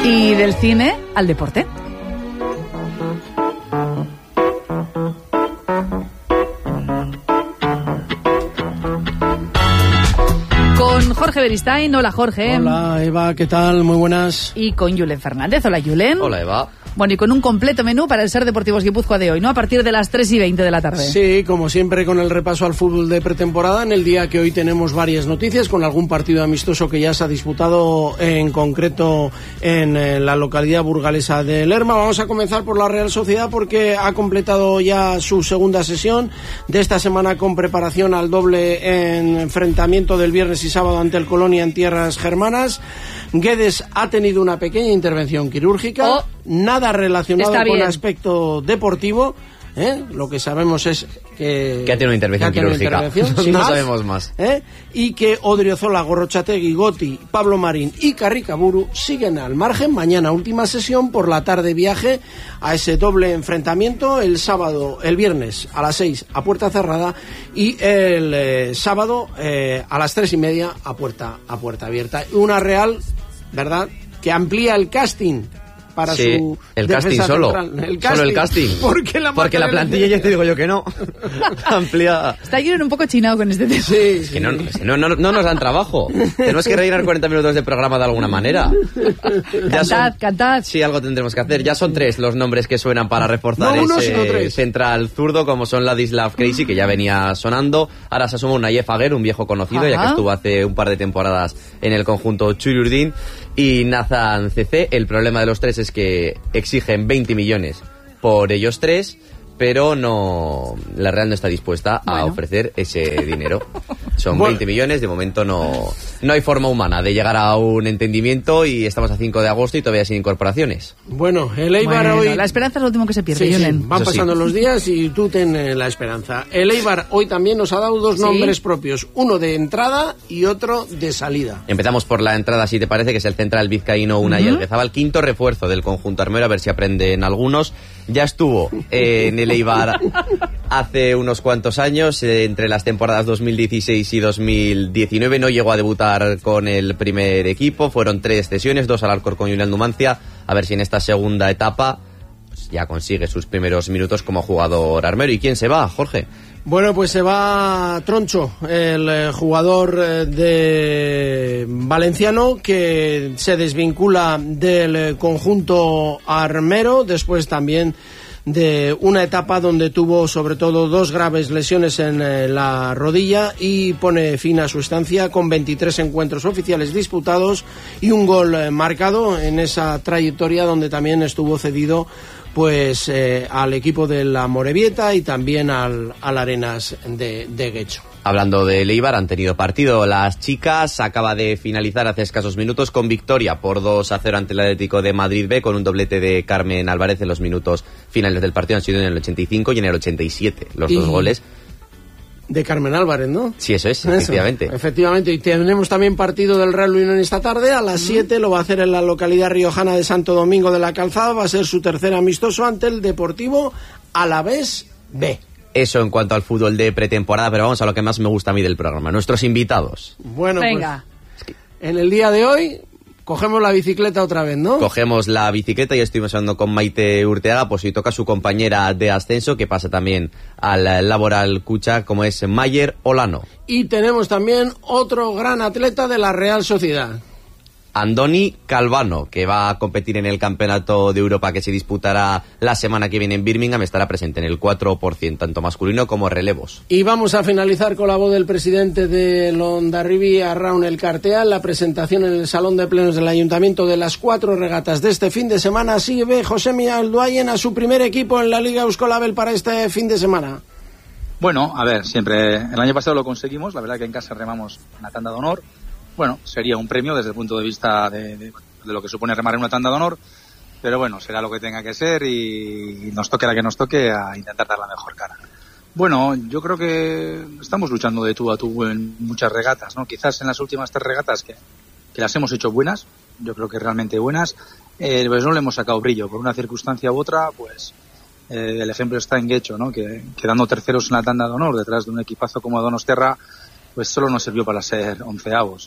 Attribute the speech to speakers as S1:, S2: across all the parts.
S1: Y del cine al deporte. Con Jorge Beristain. Hola, Jorge.
S2: Hola, Eva, ¿qué tal? Muy buenas.
S1: Y con Julen Fernández. Hola, Julen.
S3: Hola, Eva.
S1: Bueno, y con un completo menú para el Ser Deportivos Guipúzcoa de hoy, ¿no? A partir de las 3:20 de la tarde.
S2: Sí, como siempre, con el repaso al fútbol de pretemporada, en el día que hoy tenemos varias noticias, con algún partido amistoso que ya se ha disputado, en concreto en la localidad burgalesa de Lerma. Vamos a comenzar por la Real Sociedad, porque ha completado ya su segunda sesión de esta semana con preparación al doble enfrentamiento del viernes y sábado ante el Colonia en tierras germanas. Guedes ha tenido una pequeña intervención quirúrgica, nada relacionado con aspecto deportivo. Lo que sabemos es que
S3: ha tenido una intervención quirúrgica. No sabemos más.
S2: Y que Odriozola, Gorrochategui, Goti, Pablo Marín y Carricaburu siguen al margen. Mañana última sesión, por la tarde viaje a ese doble enfrentamiento. El viernes a las 6 a puerta cerrada y el sábado a las 3:30 a puerta abierta. Una Real, ¿verdad?, que amplía el casting para su
S3: el casting solo. Solo el casting.
S2: Porque
S3: la plantilla, ya te digo yo que no. Ampliada.
S1: Está Julen un poco chinado con este tema.
S2: Sí.
S3: Que no nos dan trabajo. Tenemos que rellenar 40 minutos de programa de alguna manera.
S1: Cantad.
S3: Sí, algo tendremos que hacer. Ya son 3 los nombres que suenan para reforzar ese central zurdo, como son Ladislav Crazy, que ya venía sonando. Ahora se asoma un Nayef Aguer, un viejo conocido, ya que estuvo hace un par de temporadas en el conjunto Churiurdin. Y Nathan CC. El problema de los 3 es que exigen 20 millones por ellos 3, pero la Real no está dispuesta a ofrecer ese dinero. Son 20 millones, de momento no hay forma humana de llegar a un entendimiento, y estamos a 5 de agosto y todavía sin incorporaciones.
S2: Bueno, el Eibar hoy...
S1: La esperanza es lo último que se pierde, Julen.
S2: Sí, van pasando los días y tú ten la esperanza. El Eibar hoy también nos ha dado 2 nombres propios, uno de entrada y otro de salida.
S3: Empezamos por la entrada, si te parece, que es el central vizcaíno Unai Elguezabal, quinto refuerzo del conjunto armero, a ver si aprenden algunos. Ya estuvo en el Eibar hace unos cuantos años, entre las temporadas 2016 y 2019, no llegó a debutar con el primer equipo, fueron 3 cesiones, 2 al Alcorcón y 1 al Numancia. A ver si en esta segunda etapa ya consigue sus primeros minutos como jugador armero. ¿Y quién se va, Jorge?
S2: Bueno, pues se va Troncho, el jugador de valenciano, que se desvincula del conjunto armero después también de una etapa donde tuvo sobre todo 2 graves lesiones en la rodilla, y pone fin a su estancia con 23 encuentros oficiales disputados y un gol marcado en esa trayectoria, donde también estuvo cedido pues al equipo de la Morevieta y también al Arenas de Guecho.
S3: Hablando de Eibar, han tenido partido las chicas. Acaba de finalizar hace escasos minutos con victoria por 2-0 ante el Atlético de Madrid B, con un doblete de Carmen Álvarez en los minutos finales del partido. Han sido en el 85 y en el 87 los 2 goles.
S2: De Carmen Álvarez, ¿no?
S3: Sí, eso es, efectivamente.
S2: Efectivamente, y tenemos también partido del Real Unión esta tarde, a las 7, lo va a hacer en la localidad riojana de Santo Domingo de la Calzada, va a ser su tercer amistoso ante el Deportivo Alavés B.
S3: Eso en cuanto al fútbol de pretemporada, pero vamos a lo que más me gusta a mí del programa, nuestros invitados.
S2: Bueno, venga. Pues, en el día de hoy cogemos la bicicleta otra vez, ¿no?
S3: Cogemos la bicicleta y estuvimos hablando con Maite Urteaga, pues si toca su compañera de ascenso, que pasa también al Laboral Cucha, como es Mayer Olano.
S2: Y tenemos también otro gran atleta de la Real Sociedad,
S3: Andoni Calvano, que va a competir en el Campeonato de Europa que se disputará la semana que viene en Birmingham. Estará presente en el 4%, tanto masculino como relevos.
S2: Y vamos a finalizar con la voz del presidente de Hondarribia, Arraun Elkartea, la presentación en el Salón de Plenos del Ayuntamiento de las 4 regatas de este fin de semana. Así ve Josemi Alduayen a su primer equipo en la Liga Euskolabel para este fin de semana.
S4: Bueno, a ver, siempre el año pasado lo conseguimos, la verdad que en casa remamos una tanda de honor. Bueno, sería un premio desde el punto de vista de lo que supone remar en una tanda de honor, pero bueno, será lo que tenga que ser y nos toque la que nos toque, a intentar dar la mejor cara. Bueno, yo creo que estamos luchando de tú a tú en muchas regatas, ¿no? Quizás en las últimas 3 regatas que las hemos hecho buenas, yo creo que realmente buenas, pues no le hemos sacado brillo por una circunstancia u otra, pues el ejemplo está en Guecho, ¿no? Que quedando terceros en la tanda de honor detrás de un equipazo como Donostiarra, pues solo nos sirvió para ser 11avos, ¿no?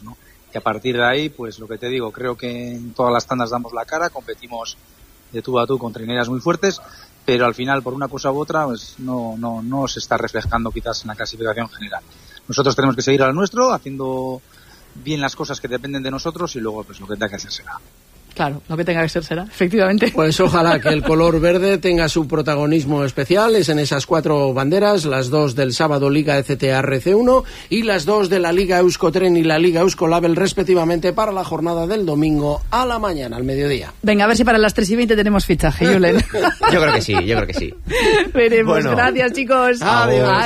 S4: Y a partir de ahí, pues lo que te digo, creo que en todas las tandas damos la cara, competimos de tú a tú con trineras muy fuertes, pero al final, por una cosa u otra, pues no se está reflejando quizás en la clasificación general. Nosotros tenemos que seguir al nuestro, haciendo bien las cosas que dependen de nosotros, y luego pues lo que tenga que hacer será.
S1: Claro, lo que tenga que ser será, efectivamente.
S2: Pues ojalá que el color verde tenga su protagonismo especial. Es en esas 4 banderas, las 2 del sábado Liga ECTRC1 y las 2 de la Liga Euskotren y la Liga Euskolabel respectivamente para la jornada del domingo a la mañana, al mediodía.
S1: Venga, a ver si para las 3:20 tenemos fichaje, Julen.
S3: Yo creo que sí.
S1: Veremos. Bueno. Gracias, chicos.
S2: Adiós.